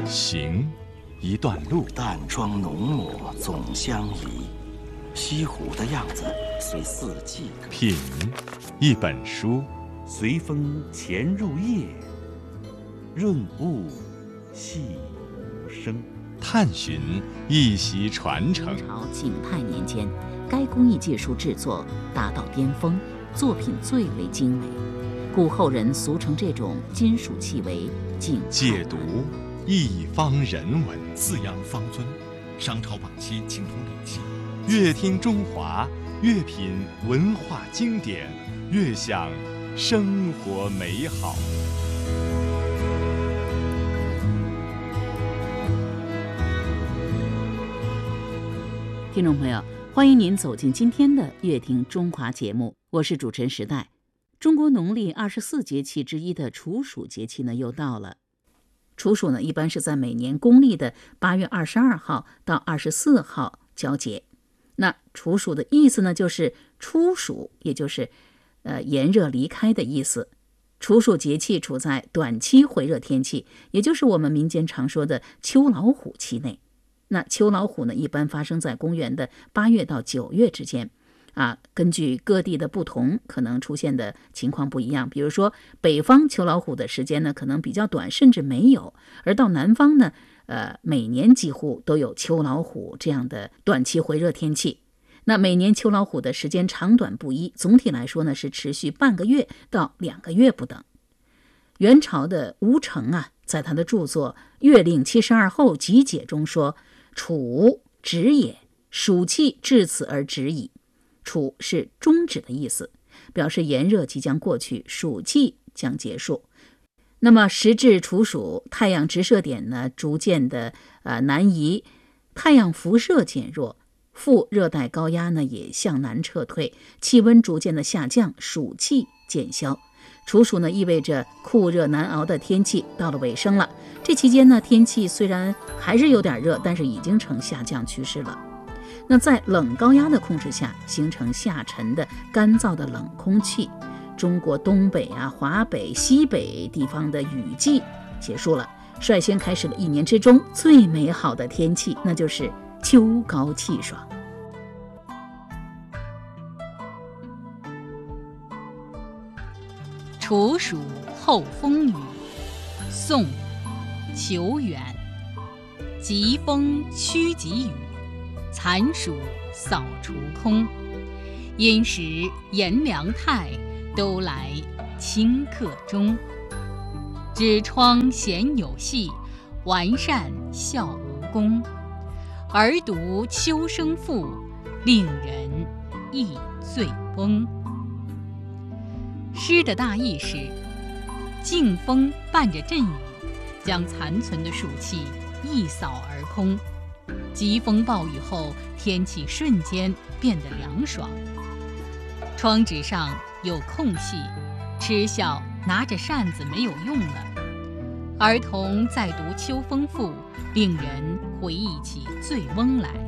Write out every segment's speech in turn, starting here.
行，一段路。 淡妆浓抹总相宜，西湖的样子随四季。 品，一本书。 随风潜入夜，润物细无声。 探寻，一席传承。 明朝景泰年间，该工艺技术制作达到巅峰，作品最为精美，故后人俗称这种金属器为景泰。 解读一方人文， 四羊方尊，商朝晚期青铜礼器。 越听中华，越品文化经典，越享生活美好。 听众朋友，欢迎您走进今天的《乐听中华》节目，我是主持人时代。中国农历24节气之一的处暑节气呢又到了。处暑呢一般是在每年公历的8月22号到24号交节。那处暑的意思呢就是初暑，也就是炎热离开的意思。处暑节气处在短期回热天气，也就是我们民间常说的秋老虎期内。那秋老虎呢，一般发生在公元的8月到9月之间，根据各地的不同，可能出现的情况不一样。比如说，北方秋老虎的时间呢，可能比较短，甚至没有；而到南方呢，每年几乎都有秋老虎这样的短期回热天气。那每年秋老虎的时间长短不一，总体来说呢，是持续半个月到2个月不等。元朝的吴承在他的著作《月令72候集解》中说：“处止也，暑气至此而止矣。”处是终止的意思，表示炎热即将过去，暑气将结束。那么时至处暑，太阳直射点呢逐渐的南移，太阳辐射减弱，副热带高压呢也向南撤退，气温逐渐的下降，暑气渐消。处暑呢意味着酷热难熬的天气到了尾声了。这期间呢，天气虽然还是有点热，但是已经呈下降趋势了。那在冷高压的控制下，形成下沉的干燥的冷空气，中国东北华北、西北地方的雨季结束了，率先开始了一年之中最美好的天气，那就是秋高气爽。 处暑后风雨，宋·裘远。疾风驱疾雨，残暑扫除空。因时炎凉态，都来顷刻钟。纸窗闲有戏，完善笑无功。而读秋声赋，令人忆醉翁。诗的大意是：劲风伴着阵雨，将残存的暑气一扫而空。疾风暴雨后，天气瞬间变得凉爽。窗纸上有空隙，嗤笑拿着扇子没有用了。儿童在读秋风赋，令人回忆起醉翁来。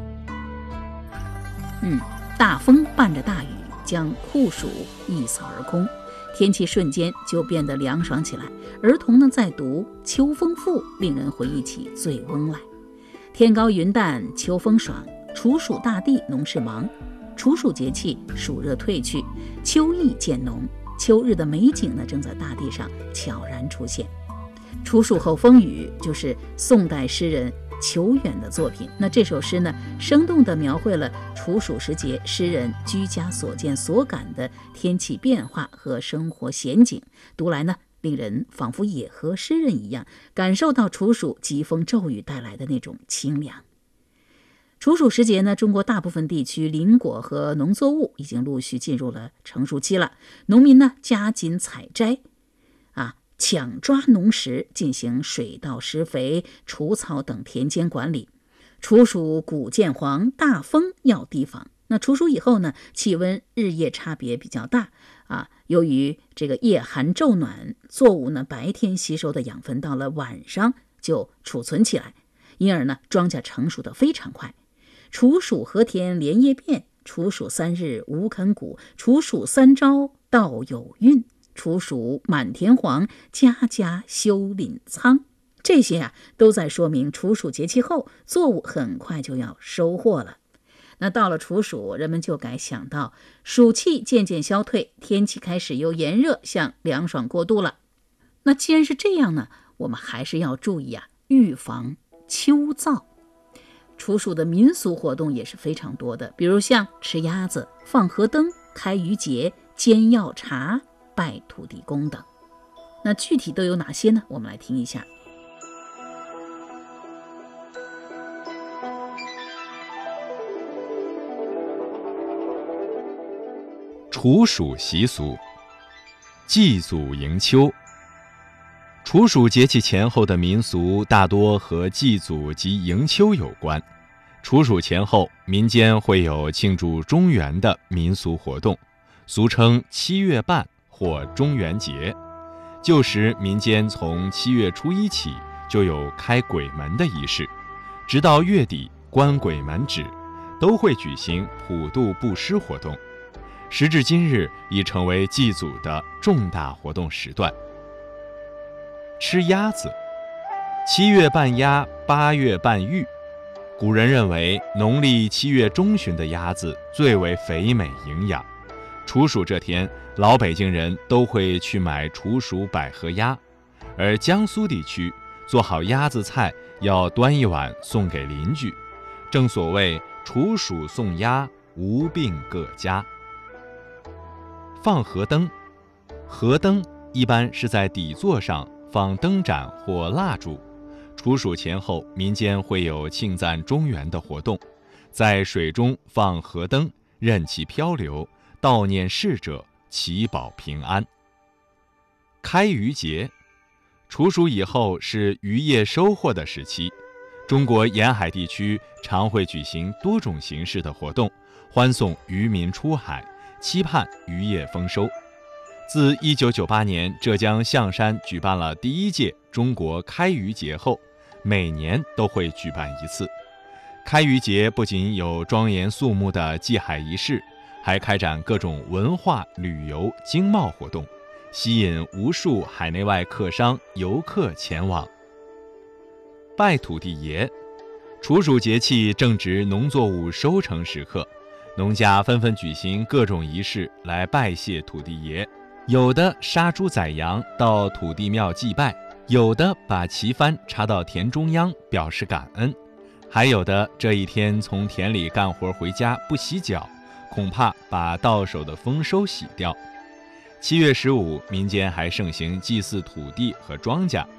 大风伴着大雨，将酷暑一扫而空，天气瞬间就变得凉爽起来。儿童呢在读秋风赋，令人回忆起醉翁来。天高云淡，秋风爽，处暑大地，农事忙。处暑节气，暑热退去，秋意渐浓，秋日的美景呢正在大地上悄然出现。处暑后风雨就是宋代诗人裘远的作品。那这首诗呢，生动地描绘了处暑时节诗人居家所见所感的天气变化和生活闲景，读来呢，令人仿佛也和诗人一样，感受到处暑疾风骤雨带来的那种清凉。处暑时节呢，中国大部分地区林果和农作物已经陆续进入了成熟期了，农民呢加紧采摘，抢抓农时，进行水稻施肥、除草等田间管理。处暑谷渐黄，大风要提防。那处暑以后呢，气温日夜差别比较大由于这个夜寒昼暖，作物呢白天吸收的养分到了晚上就储存起来，因而呢庄稼成熟的非常快。处暑禾田连夜变，处暑3日无啃谷，处暑3朝稻有孕，处暑满田黄，家家休廪仓。 这些都在说明处暑节气后，作物很快就要收获了。那到了处暑，人们就该想到暑气渐渐消退，天气开始由炎热向凉爽过渡了。那既然是这样呢，我们还是要注意预防秋燥。处暑的民俗活动也是非常多的，比如像吃鸭子、放河灯、开渔节、煎药茶、拜土地公等。那具体都有哪些呢？我们来听一下。 处暑习俗，祭祖迎秋。处暑节气前后的民俗大多和祭祖及迎秋有关。处暑前后，民间会有庆祝中元的民俗活动，俗称7月半或中元节。旧时民间从7月初1起就有开鬼门的仪式，直到月底关鬼门止，都会举行普渡布施活动。时至今日，已成为祭祖的重大活动时段。吃鸭子，7月半鸭，8月半玉。古人认为农历7月中旬的鸭子最为肥美营养。处暑这天，老北京人都会去买处暑百合鸭，而江苏地区做好鸭子菜要端一碗送给邻居，正所谓处暑送鸭，无病各家。放河灯，河灯一般是在底座上放灯盏或蜡烛。处暑前后，民间会有庆赞中元的活动，在水中放河灯，任其漂流，悼念逝者，祈保平安。开渔节，处暑以后是渔业收获的时期，中国沿海地区常会举行多种形式的活动，欢送渔民出海，期盼渔业丰收。自1998年浙江象山举办了第1届中国开渔节后，每年都会举办一次。开渔节不仅有庄严肃穆的祭海仪式，还开展各种文化、旅游、经贸活动，吸引无数海内外客商、游客前往。拜土地爷，处暑节气正值农作物收成时刻，农家纷纷举行各种仪式来拜谢土地爷。有的杀猪宰羊到土地庙祭拜，有的把旗幡插到田中央表示感恩，还有的这一天从田里干活回家不洗脚，恐怕把到手的丰收洗掉。7月15，民间还盛行祭祀土地和庄稼，